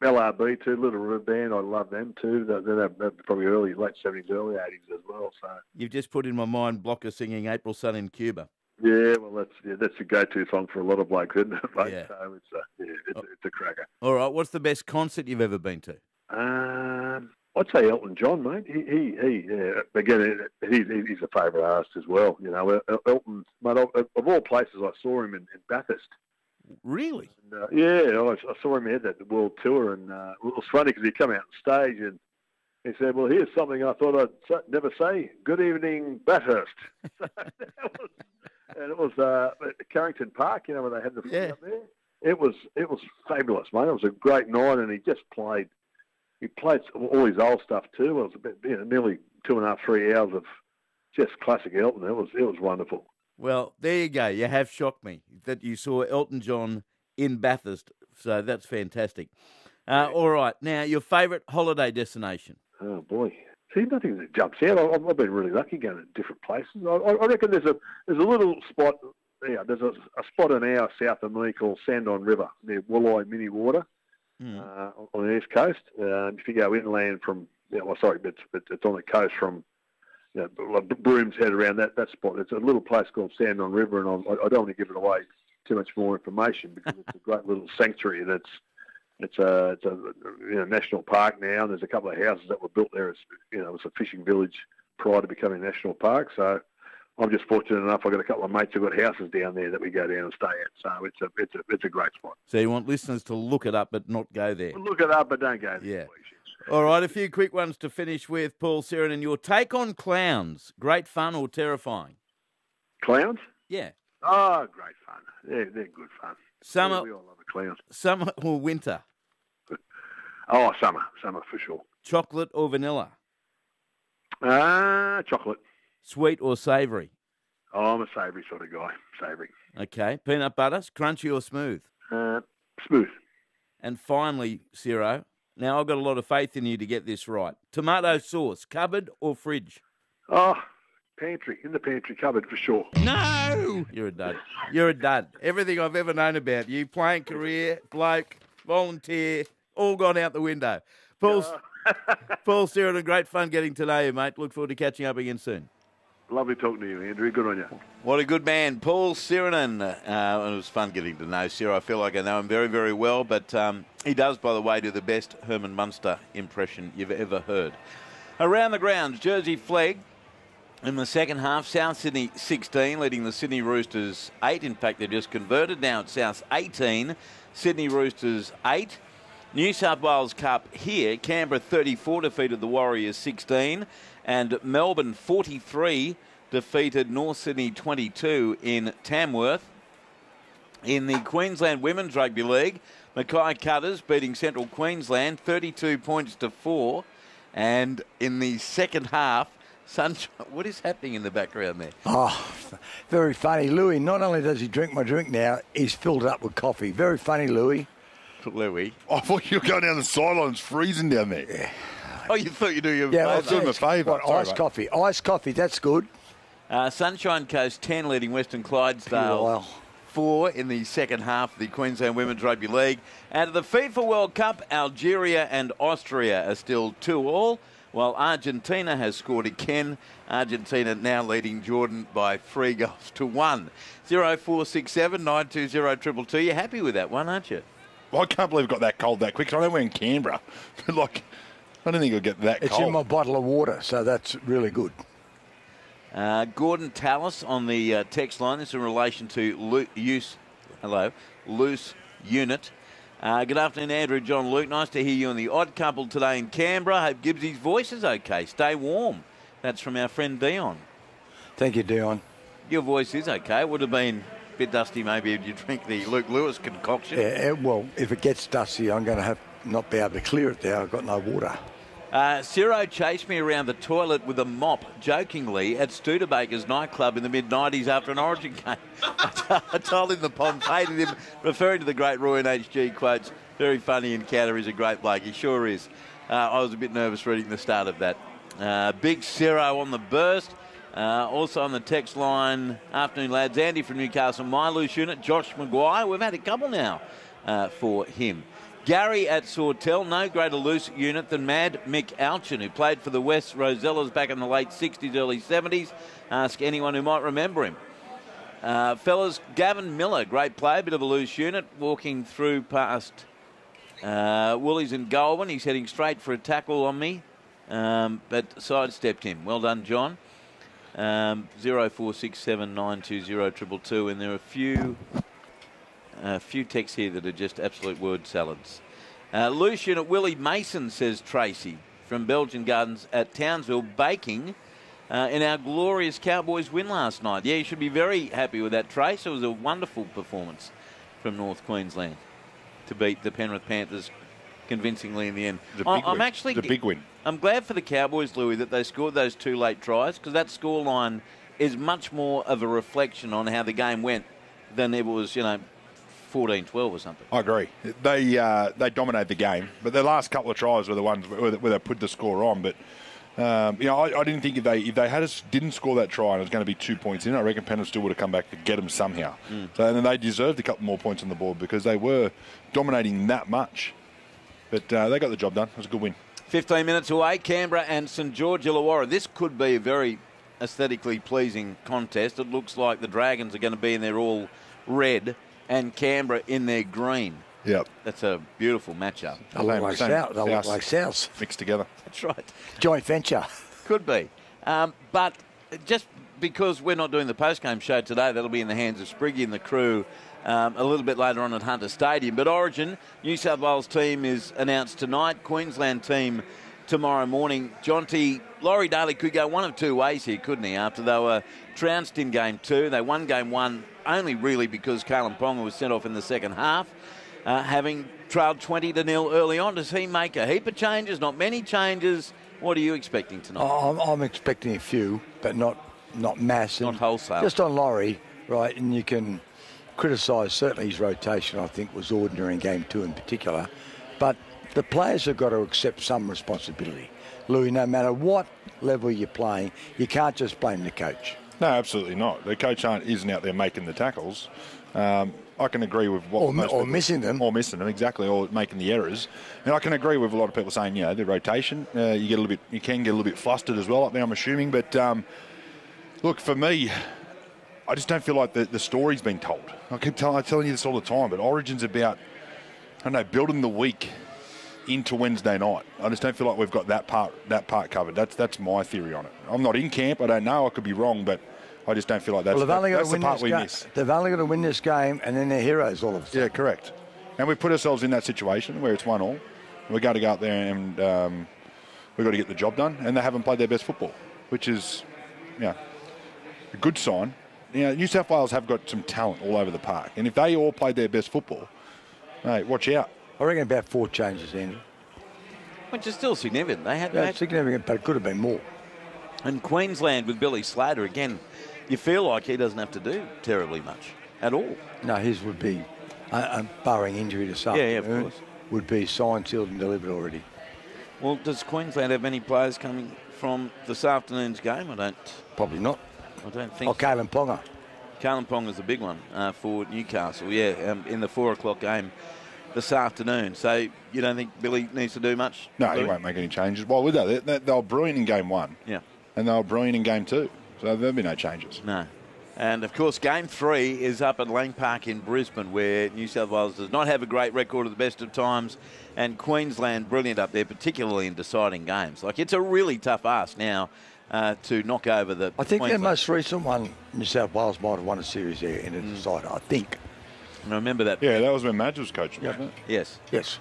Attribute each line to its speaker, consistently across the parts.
Speaker 1: LRB too, Little River Band. I love them too. They're probably late 70s, early 80s as well. So
Speaker 2: You've just put in my mind Blocker singing April Sun in Cuba.
Speaker 1: yeah, well that's a go-to song for a lot of blokes, isn't it? Mate?
Speaker 2: Yeah.
Speaker 1: So it's a cracker.
Speaker 2: All right, what's the best concert you've ever been to?
Speaker 1: I'd say Elton John, mate. He again, he's a favourite artist as well. You know, Elton, mate, of all places, I saw him in Bathurst.
Speaker 2: Really?
Speaker 1: And, I saw him at that world tour, and it was funny because he come out on stage and he said, "Well, here's something I thought I'd never say. Good evening, Bathurst." And it was at Carrington Park, you know, where they had the footy up there. It was fabulous, mate. It was a great night, and he just played. He played all his old stuff too. It was nearly 2.5, 3 hours of just classic Elton. It was wonderful.
Speaker 2: Well, there you go. You have shocked me that you saw Elton John in Bathurst. So that's fantastic. All right. Now, your favourite holiday destination?
Speaker 1: Oh, boy. See, nothing that jumps out. I've been really lucky going to different places. I reckon there's a little spot. Yeah, there's a spot an hour south of me called Sandon River near Woolai Mini Water on the east coast. If you go inland from, it's on the coast from Broom's Head around that spot. It's a little place called Sandon River, and I don't want to give it away too much more information because it's a great little sanctuary, and it's a national park now, and there's a couple of houses that were built there. It's a fishing village prior to becoming a national park. So I'm just fortunate enough. I've got a couple of mates who've got houses down there that we go down and stay at. So it's a great spot.
Speaker 2: So you want listeners to look it up but not go there?
Speaker 1: Look it up but don't go there.
Speaker 2: Yeah. All right, a few quick ones to finish with, Paul Sironen. Your take on clowns, great fun or terrifying?
Speaker 1: Clowns?
Speaker 2: Yeah.
Speaker 1: Oh, great fun. They're good fun.
Speaker 2: Summer,
Speaker 1: we all love a clown.
Speaker 2: Summer or winter?
Speaker 1: Oh, summer for sure.
Speaker 2: Chocolate or vanilla?
Speaker 1: Chocolate.
Speaker 2: Sweet or savoury?
Speaker 1: Oh, I'm a savoury sort of guy. Savoury.
Speaker 2: Okay. Peanut butter, crunchy or smooth?
Speaker 1: Smooth.
Speaker 2: And finally, Ciro, now I've got a lot of faith in you to get this right. Tomato sauce, cupboard or fridge?
Speaker 1: Oh, pantry. In the pantry cupboard for sure.
Speaker 2: No! You're a dud. You're a dud. Everything I've ever known about you, playing career, bloke, volunteer, all gone out the window. Paul Sironen, great fun getting to know you, mate. Look forward to catching up again soon.
Speaker 1: Lovely talking to you, Andrew. Good on you.
Speaker 2: What a good man, Paul Sironen. It was fun getting to know Ciro. I feel like I know him very, very well, but he does, by the way, do the best Herman Munster impression you've ever heard. Around the grounds, Jersey Flegg in the second half, South Sydney 16, leading the Sydney Roosters 8. In fact, they've just converted. Now it's South 18, Sydney Roosters 8. New South Wales Cup here, Canberra 34 defeated the Warriors 16, and Melbourne 43 defeated North Sydney 22 in Tamworth. In the Queensland Women's Rugby League, Mackay Cutters beating Central Queensland 32 points to 4, and in the second half, Sunshine, what is happening in the background there?
Speaker 3: Oh, very funny. Louis, not only does he drink my drink now, he's filled it up with coffee. Very funny, Louis.
Speaker 2: Louis.
Speaker 4: I thought you were going down the sidelines, freezing down there.
Speaker 3: Yeah.
Speaker 2: Oh, you thought you do your
Speaker 3: favour?
Speaker 4: I was doing my favour.
Speaker 3: Iced coffee. Iced coffee, that's good.
Speaker 2: Sunshine Coast 10 leading Western Clydesdale 4 in the second half of the Queensland Women's Rugby League. And at the FIFA World Cup, Algeria and Austria are still 2-2, while Argentina has scored again. Argentina now leading Jordan by 3-1. 0467 920 222. You're happy with that one, aren't you?
Speaker 4: Well, I can't believe it got that cold that quick. I know we're in Canberra. I don't think it'll get that cold.
Speaker 3: It's in my bottle of water, so that's really good.
Speaker 2: Gordon Tallis on the text line. This is in relation to loose unit. Good afternoon, Andrew, John, Luke. Nice to hear you on the Odd Couple today in Canberra. Hope Gibbsy's voice is okay. Stay warm. That's from our friend Dion.
Speaker 3: Thank you, Dion.
Speaker 2: Your voice is okay. Would have been a bit dusty maybe if you drink the Luke Lewis concoction.
Speaker 3: Yeah, well, if it gets dusty, I'm going to not be able to clear it there. I've got no water.
Speaker 2: Ciro chased me around the toilet with a mop, jokingly, at Studebaker's nightclub in the mid-90s after an Origin game. I told him the Poms hated him, referring to the great Roy and HG quotes. Very funny encounter. He's a great bloke. He sure is. I was a bit nervous reading the start of that. Big Ciro on the burst. Also on the text line, afternoon lads, Andy from Newcastle, my loose unit, Josh Maguire. We've had a couple now for him. Gary at Sawtell, no greater loose unit than Mad Mick Alchin, who played for the West Rosellas back in the late 60s, early 70s. Ask anyone who might remember him. Fellas, Gavin Miller, great player, bit of a loose unit, walking through past Woolies and Goulburn. He's heading straight for a tackle on me, but sidestepped him. Well done, John. 0467920222, and there are a few texts here that are just absolute word salads. Loose unit Willie Mason, says Tracy, from Belgian Gardens at Townsville, baking in our glorious Cowboys win last night. Yeah, you should be very happy with that, Trace. It was a wonderful performance from North Queensland to beat the Penrith Panthers convincingly in the end.
Speaker 4: The big win.
Speaker 2: I'm glad for the Cowboys, Louis, that they scored those 2 late tries, because that scoreline is much more of a reflection on how the game went than it was, 14-12 or something.
Speaker 4: I agree. They dominated the game, but the last couple of tries were the ones where they put the score on. But I didn't think if they didn't score that try and it was going to be 2 points in, I reckon Penrith still would have come back to get them somehow. So and then they deserved a couple more points on the board because they were dominating that much. But they got the job done. It was a good win.
Speaker 2: 15 minutes away, Canberra and St George Illawarra. This could be a very aesthetically pleasing contest. It looks like the Dragons are going to be in their all red and Canberra in their green.
Speaker 4: Yep.
Speaker 2: That's a beautiful matchup.
Speaker 3: They look like South. They look like South.
Speaker 4: Mixed together.
Speaker 2: That's right.
Speaker 3: Joint venture.
Speaker 2: Could be. But just because we're not doing the post-game show today, that'll be in the hands of Spriggy and the crew a little bit later on at Hunter Stadium. But Origin, New South Wales team is announced tonight. Queensland team tomorrow morning. Jonty, Laurie Daly could go one of two ways here, couldn't he? After they were trounced in Game 2. They won Game 1 only really because Kalen Ponga was sent off in the second half, having trailed 20-0 early on. Does he make a heap of changes? Not many changes. What are you expecting tonight?
Speaker 3: I'm expecting a few, but not massive.
Speaker 2: Not wholesale.
Speaker 3: Just on Laurie, right, and you can criticise certainly his rotation, I think, was ordinary in Game 2 in particular. But the players have got to accept some responsibility. Louis, no matter what level you're playing, you can't just blame the coach.
Speaker 4: No, absolutely not. The coach isn't out there making the tackles. I can agree with what
Speaker 3: or missing them.
Speaker 4: Or missing them, exactly, or making the errors. And I can agree with a lot of people saying, the rotation, you can get a little bit flustered as well up there, I'm assuming. But look, for me, I just don't feel like the story's been told. I'm telling you this all the time, but Origin's about, building the week into Wednesday night. I just don't feel like we've got that part covered. That's my theory on it. I'm not in camp. I don't know. I could be wrong, but I just don't feel like that's the part we miss.
Speaker 3: They've only got to win this game, and then they're heroes all of a sudden.
Speaker 4: Yeah, correct. And we've put ourselves in that situation where it's 1-1. We've got to go out there and we've got to get the job done, and they haven't played their best football, which is, a good sign. New South Wales have got some talent all over the park, and if they all played their best football, mate, watch out.
Speaker 3: I reckon about 4 changes, Andrew.
Speaker 2: Which is still significant. They had
Speaker 3: significant, but it could have been more.
Speaker 2: And Queensland with Billy Slater, again, you feel like he doesn't have to do terribly much at all.
Speaker 3: No, his would be, barring injury to some,
Speaker 2: of course,
Speaker 3: would be signed, sealed and delivered already.
Speaker 2: Well, does Queensland have any players coming from this afternoon's game?
Speaker 3: Probably not.
Speaker 2: I don't think.
Speaker 3: Kalen Ponga.
Speaker 2: Kalen Ponga's the big one for Newcastle, in the 4 o'clock game this afternoon. So you don't think Billy needs to do much?
Speaker 4: No, he won't make any changes. Well, with that, they were brilliant in Game 1.
Speaker 2: Yeah.
Speaker 4: And they were brilliant in Game 2. So there'll be no changes.
Speaker 2: No. And, of course, Game 3 is up at Lang Park in Brisbane, where New South Wales does not have a great record at the best of times, and Queensland brilliant up there, particularly in deciding games. Like, it's a really tough ask now to knock over the
Speaker 3: I think
Speaker 2: Queensland.
Speaker 3: their most recent one, New South Wales might have won a series there in a decider, I think.
Speaker 2: And remember that.
Speaker 4: Yeah, that was when Madge was coaching, wasn't it?
Speaker 2: Yes.
Speaker 3: Yes.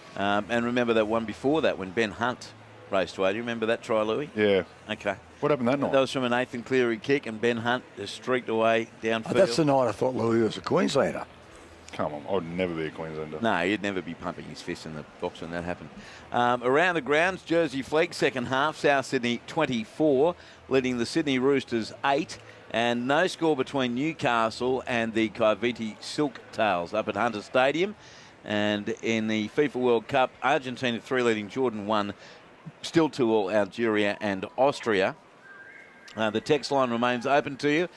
Speaker 2: And remember that one before that when Ben Hunt raced away. Do you remember that try, Louis?
Speaker 4: Yeah.
Speaker 2: Okay.
Speaker 4: What happened that night?
Speaker 2: That was from a Nathan Cleary kick, and Ben Hunt just streaked away downfield.
Speaker 3: That's the night I thought Louis was a Queenslander.
Speaker 4: Come on, I would never be a Queenslander.
Speaker 2: No, he'd never be pumping his fist in the box when that happened. Around the grounds, Jersey Flegg, second half, South Sydney 24, leading the Sydney Roosters 8. And no score between Newcastle and the Kaiviti Silk Tails up at Hunter Stadium. And in the FIFA World Cup, Argentina 3 leading Jordan 1, still 2-2 Algeria and Austria. The text line remains open to you,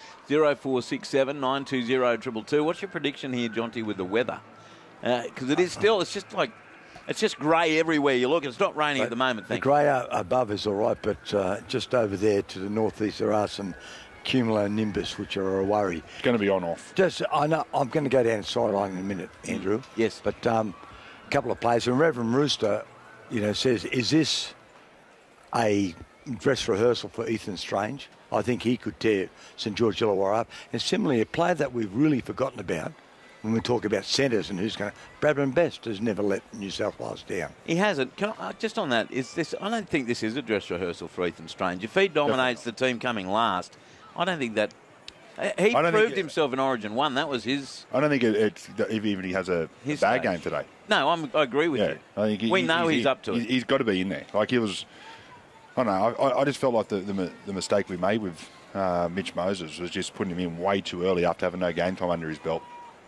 Speaker 2: 0467 920 222. What's your prediction here, Jonty, with the weather? Because it's just like It's just grey everywhere you look. It's not raining at the moment,
Speaker 3: The grey above is all right, but just over there to the northeast there are some cumulonimbus, which are a worry.
Speaker 4: It's going to be on-off.
Speaker 3: I know I'm going to go down the sideline in a minute, Andrew.
Speaker 2: Yes.
Speaker 3: But a couple of players, and Reverend Rooster, says, is this a dress rehearsal for Ethan Strange? I think he could tear St George Illawarra up. And similarly, a player that we've really forgotten about when we talk about centres and who's going to... Bradman Best has never let New South Wales down.
Speaker 2: He hasn't. Just on that, I don't think this is a dress rehearsal for Ethan Strange. If he dominates the team coming last, I don't think that... He proved himself in Origin 1. That was his...
Speaker 4: I don't think even he has a bad game today.
Speaker 2: No, I agree with you.
Speaker 4: I think
Speaker 2: we know he's up to it.
Speaker 4: He's got to be in there. Like he was... I don't know. I just felt like the mistake we made with Mitch Moses was just putting him in way too early after having no game time under his belt.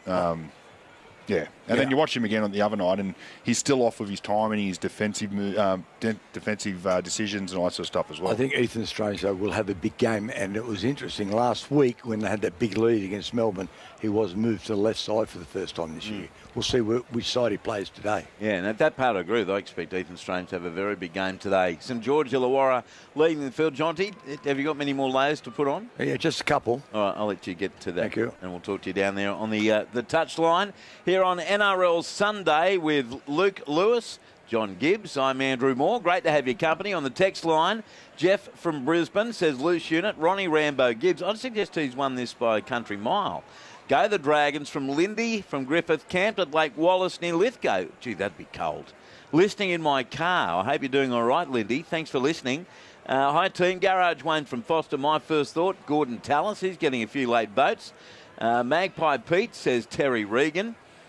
Speaker 4: Then you watch him again on the other night, and he's still off with his timing, his defensive decisions and all that sort of stuff as well.
Speaker 3: I think Ethan Strange, though, will have a big game, and it was interesting. Last week, when they had that big lead against Melbourne, he was moved to the left side for the first time this year. We'll see which side he plays today.
Speaker 2: Yeah, and at that part I agree with. I expect Ethan Strange to have a very big game today. St George Illawarra leading the field. Jonty, have you got many more layers to put on?
Speaker 3: Yeah, just a couple.
Speaker 2: All right, I'll let you get to that.
Speaker 3: Thank you.
Speaker 2: And we'll talk to you down there on the touchline here on NRL Sunday with Luke Lewis, John Gibbs. I'm Andrew Moore. Great to have your company on the text line. Jeff from Brisbane says loose unit. Ronnie Rambo Gibbs. I'd suggest he's won this by a country mile. Go the Dragons from Lindy, from Griffith, camped at Lake Wallace near Lithgow. Gee, that'd be cold. Listening in my car. I hope you're doing all right, Lindy. Thanks for listening. Hi, team. Garage Wayne from Foster. My first thought, Gordon Tallis. He's getting a few late votes. Magpie Pete says Terry Regan.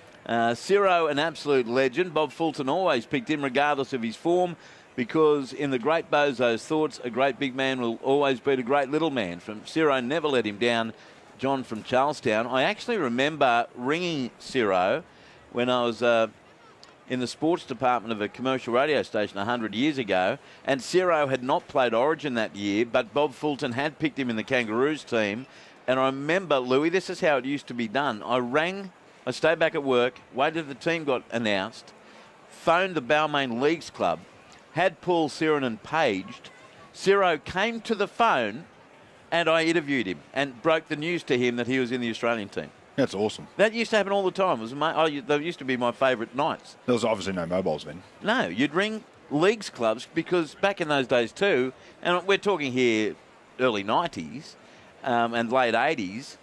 Speaker 2: Ciro, an absolute legend. Bob Fulton always picked him regardless of his form because in the great Bozo's thoughts, a great big man will always beat a great little man. From Ciro, never let him down. John from Charlestown. I actually remember ringing Ciro when I was in the sports department of a commercial radio station 100 years ago, and Ciro had not played Origin that year, but Bob Fulton had picked him in the Kangaroos team. And I remember, Louis, this is how it used to be done. I stayed back at work, waited till the team got announced, phoned the Balmain Leagues Club, had Paul Sirenen paged. Ciro came to the phone and I interviewed him and broke the news to him that he was in the Australian team.
Speaker 4: That's awesome.
Speaker 2: That used to happen all the time. They used to be my favourite nights.
Speaker 4: There was obviously no mobiles then.
Speaker 2: No, you'd ring leagues clubs because back in those days too, and we're talking here early 90s and late 80s,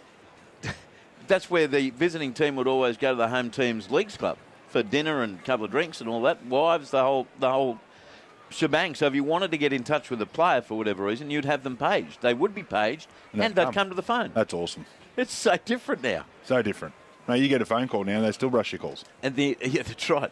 Speaker 2: that's where the visiting team would always go to the home team's leagues club for dinner and a couple of drinks and all that. Wives, the whole shebang. So if you wanted to get in touch with a player for whatever reason, you'd have them paged. They would be paged and they'd come to the phone.
Speaker 4: That's awesome.
Speaker 2: It's so different now.
Speaker 4: So different. No, you get a phone call now, they still rush your calls.
Speaker 2: And that's right.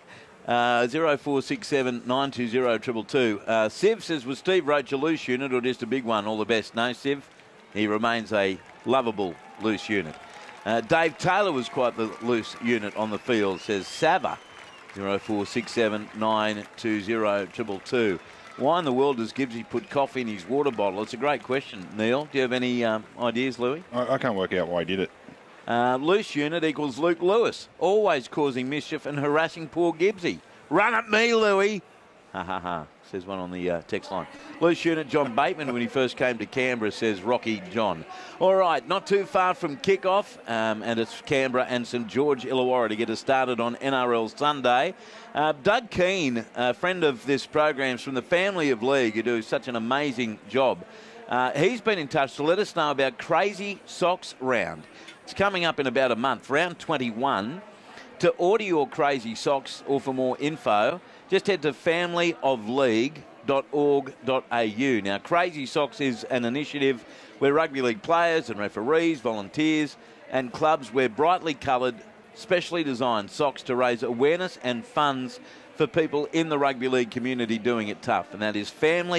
Speaker 2: 0467 920 222. Siv says, was Steve Roach a loose unit or just a big one? All the best. No, Siv, he remains a lovable loose unit. Dave Taylor was quite the loose unit on the field, says Sava. 0467 920 222. Why in the world does Gibbsy put coffee in his water bottle? It's a great question, Neil. Do you have any ideas, Louis?
Speaker 4: I can't work out why he did it.
Speaker 2: Loose unit equals Luke Lewis, always causing mischief and harassing poor Gibbsy. Run at me, Louis. Ha ha ha, says one on the text line. Loose unit John Bateman when he first came to Canberra, says Rocky John. All right, not too far from kickoff, and it's Canberra and St George Illawarra to get us started on NRL Sunday. Doug Keane, a friend of this program, from the family of League, who do such an amazing job. He's been in touch to let us know about Crazy Socks Round. It's coming up in about a month, round 21. To order your Crazy Socks or for more info, just head to familyofleague.org.au. Now, Crazy Socks is an initiative where rugby league players and referees, volunteers and clubs wear brightly coloured, specially designed socks to raise awareness and funds for people in the rugby league community doing it tough. And that is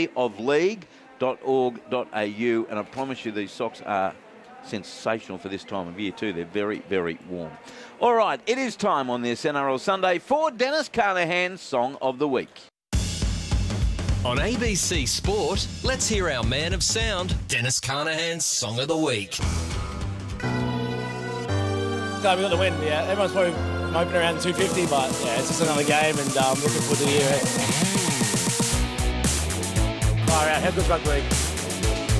Speaker 2: familyofleague.org.au. And I promise you these socks are sensational for this time of year too. They're very, very warm. All right, it is time on this NRL Sunday for Dennis Carnahan's Song of the Week.
Speaker 5: On ABC Sport, let's hear our man of sound, Dennis Carnahan's Song of the Week.
Speaker 6: Glad we got the win. Yeah, everyone's probably moping around the 250, but yeah, it's just another game, and looking forward to the year ahead. Far out. How good's rugby league?